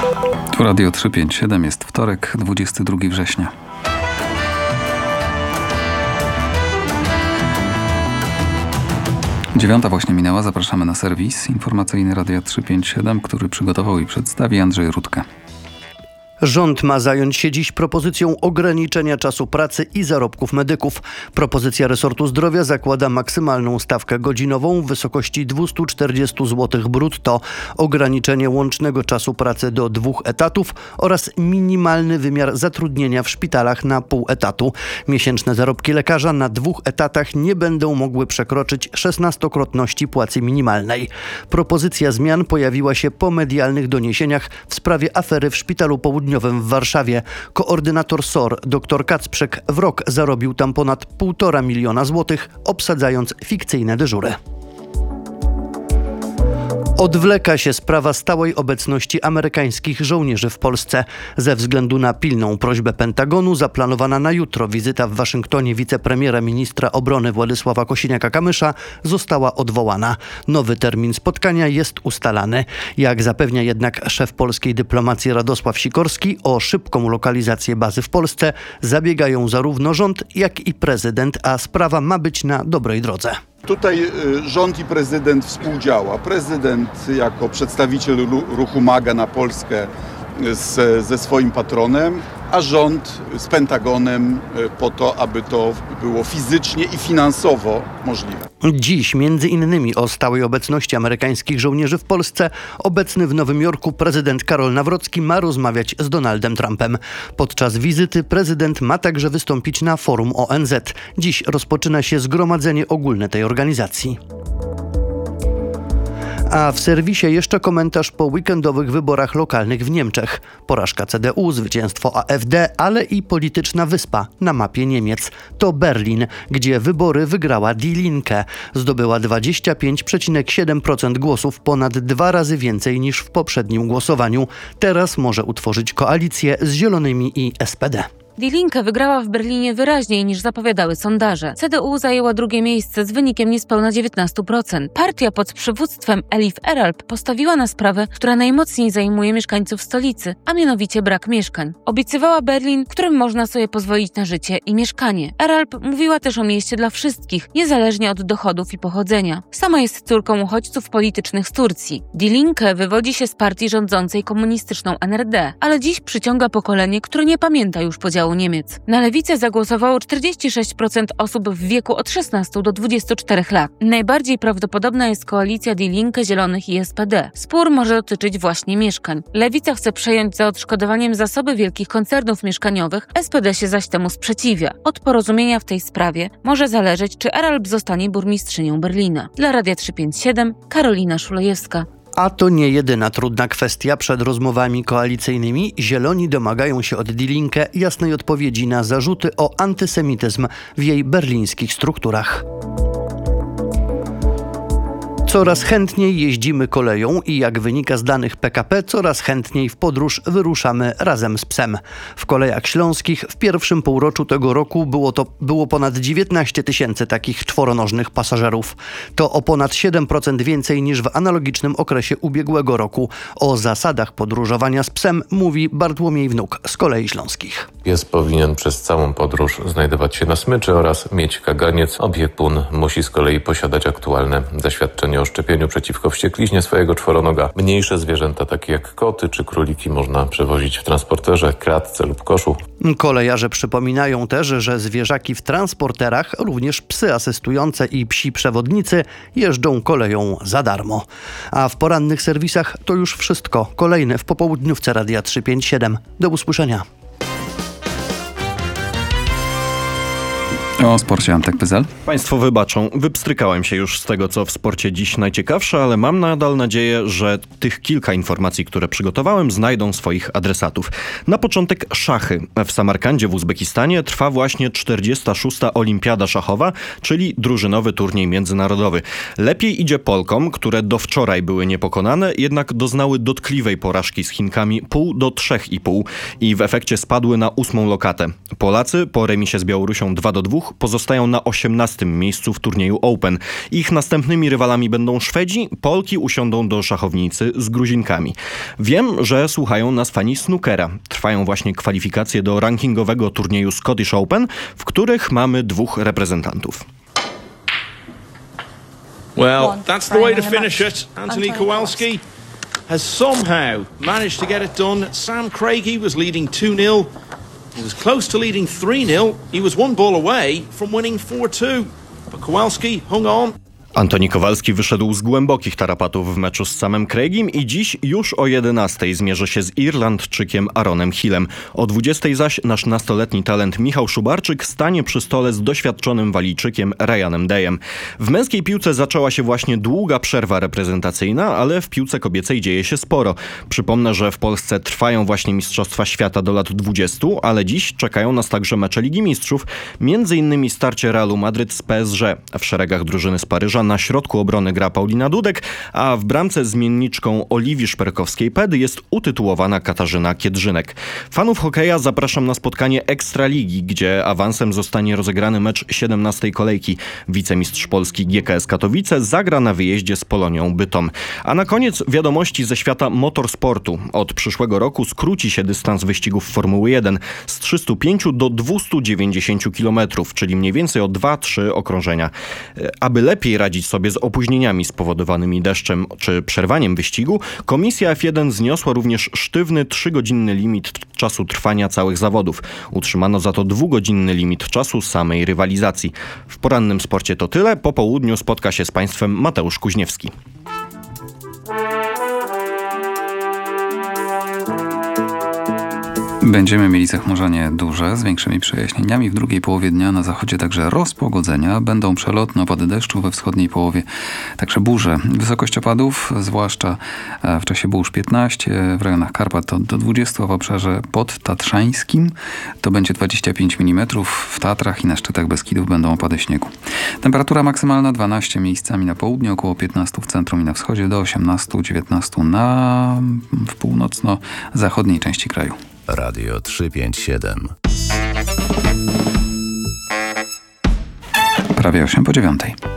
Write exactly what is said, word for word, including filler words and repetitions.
Tu Radio trzysta pięćdziesiąt siedem, jest wtorek, dwudziestego drugiego września. Dziewiąta właśnie minęła, zapraszamy na serwis informacyjny Radia trzysta pięćdziesiąt siedem, który przygotował i przedstawi Andrzej Rutka. Rząd ma zająć się dziś propozycją ograniczenia czasu pracy i zarobków medyków. Propozycja resortu zdrowia zakłada maksymalną stawkę godzinową w wysokości dwieście czterdzieści złotych brutto, ograniczenie łącznego czasu pracy do dwóch etatów oraz minimalny wymiar zatrudnienia w szpitalach na pół etatu. Miesięczne zarobki lekarza na dwóch etatach nie będą mogły przekroczyć szesnastokrotności płacy minimalnej. Propozycja zmian pojawiła się po medialnych doniesieniach w sprawie afery w Szpitalu Południowym w Warszawie. Koordynator S O R dr Kacprzek w rok zarobił tam ponad półtora miliona złotych, obsadzając fikcyjne dyżury. Odwleka się sprawa stałej obecności amerykańskich żołnierzy w Polsce. Ze względu na pilną prośbę Pentagonu zaplanowana na jutro wizyta w Waszyngtonie wicepremiera ministra obrony Władysława Kosiniaka-Kamysza została odwołana. Nowy termin spotkania jest ustalany. Jak zapewnia jednak szef polskiej dyplomacji Radosław Sikorski, o szybką lokalizację bazy w Polsce zabiegają zarówno rząd, jak i prezydent, a sprawa ma być na dobrej drodze. Tutaj rząd i prezydent współdziała. Prezydent jako przedstawiciel ruchu MAGA na Polskę z, ze swoim patronem, a rząd z Pentagonem po to, aby to było fizycznie i finansowo możliwe. Dziś między innymi o stałej obecności amerykańskich żołnierzy w Polsce obecny w Nowym Jorku prezydent Karol Nawrocki ma rozmawiać z Donaldem Trumpem. Podczas wizyty prezydent ma także wystąpić na forum O N Z. Dziś rozpoczyna się zgromadzenie ogólne tej organizacji. A w serwisie jeszcze komentarz po weekendowych wyborach lokalnych w Niemczech. Porażka C D U, zwycięstwo A F D, ale i polityczna wyspa na mapie Niemiec. To Berlin, gdzie wybory wygrała Die Linke. Zdobyła dwadzieścia pięć przecinek siedem procent głosów, ponad dwa razy więcej niż w poprzednim głosowaniu. Teraz może utworzyć koalicję z Zielonymi i S P D. Die Linke wygrała w Berlinie wyraźniej niż zapowiadały sondaże. C D U zajęła drugie miejsce z wynikiem niespełna dziewiętnaście procent. Partia pod przywództwem Elif Eralp postawiła na sprawę, która najmocniej zajmuje mieszkańców stolicy, a mianowicie brak mieszkań. Obiecywała Berlin, w którym można sobie pozwolić na życie i mieszkanie. Eralp mówiła też o mieście dla wszystkich, niezależnie od dochodów i pochodzenia. Sama jest córką uchodźców politycznych z Turcji. Die Linke wywodzi się z partii rządzącej komunistyczną N R D, ale dziś przyciąga pokolenie, które nie pamięta już podziału Niemiec. Na lewicę zagłosowało czterdzieści sześć procent osób w wieku od szesnastu do dwudziestu czterech lat. Najbardziej prawdopodobna jest koalicja Die Linke, Zielonych i S P D. Spór może dotyczyć właśnie mieszkań. Lewica chce przejąć za odszkodowaniem zasoby wielkich koncernów mieszkaniowych, S P D się zaś temu sprzeciwia. Od porozumienia w tej sprawie może zależeć, czy Eralp zostanie burmistrzynią Berlina. Dla Radia trzysta pięćdziesiąt siedem Karolina Szulejewska. A to nie jedyna trudna kwestia przed rozmowami koalicyjnymi. Zieloni domagają się od Die Linke jasnej odpowiedzi na zarzuty o antysemityzm w jej berlińskich strukturach. Coraz chętniej jeździmy koleją i jak wynika z danych P K P, coraz chętniej w podróż wyruszamy razem z psem. W Kolejach Śląskich w pierwszym półroczu tego roku było to było ponad dziewiętnaście tysięcy takich czworonożnych pasażerów. To o ponad siedem procent więcej niż w analogicznym okresie ubiegłego roku. O zasadach podróżowania z psem mówi Bartłomiej Wnuk z Kolei Śląskich. Pies powinien przez całą podróż znajdować się na smyczy oraz mieć kaganiec. Opiekun musi z kolei posiadać aktualne zaświadczenie o szczepieniu przeciwko wściekliźnie swojego czworonoga. Mniejsze zwierzęta, takie jak koty czy króliki, można przewozić w transporterze, kratce lub koszu. Kolejarze przypominają też, że zwierzaki w transporterach, również psy asystujące i psi przewodnicy, jeżdżą koleją za darmo. A w porannych serwisach to już wszystko. Kolejne w popołudniówce Radia trzysta pięćdziesiąt siedem. Do usłyszenia. O sporcie Antek Pyzel. Państwo wybaczą, wypstrykałem się już z tego, co w sporcie dziś najciekawsze, ale mam nadal nadzieję, że tych kilka informacji, które przygotowałem, znajdą swoich adresatów. Na początek szachy. W Samarkandzie w Uzbekistanie trwa właśnie czterdziesta szósta Olimpiada Szachowa, czyli drużynowy turniej międzynarodowy. Lepiej idzie Polkom, które do wczoraj były niepokonane, jednak doznały dotkliwej porażki z Chinkami pół do trzech i pół i w efekcie spadły na ósmą lokatę. Polacy po remisie z Białorusią dwa do dwóch Ruch pozostają na osiemnastym miejscu w turnieju Open. Ich następnymi rywalami będą Szwedzi, Polki usiądą do szachownicy z Gruzinkami. Wiem, że słuchają nas fani snookera. Trwają właśnie kwalifikacje do rankingowego turnieju Scottish Open, w których mamy dwóch reprezentantów. Well, that's the way to finish it. Anthony Kowalski has somehow managed to get it done. Sam Craigie was leading two nil. He was close to leading three nil. He was one ball away from winning four two. But Kowalski hung on. Antoni Kowalski wyszedł z głębokich tarapatów w meczu z Samem Craigiem i dziś już o jedenastej zmierzy się z Irlandczykiem Aaronem Hillem. O dwudziestej zaś nasz nastoletni talent Michał Szubarczyk stanie przy stole z doświadczonym Walijczykiem Ryanem Dayem. W męskiej piłce zaczęła się właśnie długa przerwa reprezentacyjna, ale w piłce kobiecej dzieje się sporo. Przypomnę, że w Polsce trwają właśnie Mistrzostwa Świata do lat dwudziestu, ale dziś czekają nas także mecze Ligi Mistrzów, między innymi starcie Realu Madryt z P S G. W szeregach drużyny z Paryża na środku obrony gra Paulina Dudek, a w bramce zmienniczką Oliwii Szperkowskiej-Pedy jest utytułowana Katarzyna Kiedrzynek. Fanów hokeja zapraszam na spotkanie Ekstraligi, gdzie awansem zostanie rozegrany mecz siedemnastej kolejki. Wicemistrz Polski G K S Katowice zagra na wyjeździe z Polonią Bytom. A na koniec wiadomości ze świata motorsportu. Od przyszłego roku skróci się dystans wyścigów Formuły jeden z trzystu pięciu do dwustu dziewięćdziesięciu kilometrów, czyli mniej więcej o dwa trzy okrążenia. Aby lepiej radzić sobie z opóźnieniami spowodowanymi deszczem czy przerwaniem wyścigu, Komisja F jeden zniosła również sztywny trzygodzinny limit czasu trwania całych zawodów. Utrzymano za to dwugodzinny limit czasu samej rywalizacji. W porannym sporcie to tyle. Po południu spotka się z Państwem Mateusz Kuźniewski. Będziemy mieli zachmurzenie duże z większymi przejaśnieniami. W drugiej połowie dnia na zachodzie także rozpogodzenia. Będą przelotne opady deszczu we wschodniej połowie. Także burze. Wysokość opadów, zwłaszcza w czasie burz piętnaście, w rejonach Karpat to do dwudziestu, a w obszarze podtatrzańskim to będzie dwadzieścia pięć milimetrów. W Tatrach i na szczytach Beskidów będą opady śniegu. Temperatura maksymalna dwanaście miejscami na południu, około piętnaście w centrum i na wschodzie, do osiemnaście dziewiętnaście na w północno-zachodniej części kraju. Radio trzysta pięćdziesiąt siedem. Prawie osiem po dziewiątej.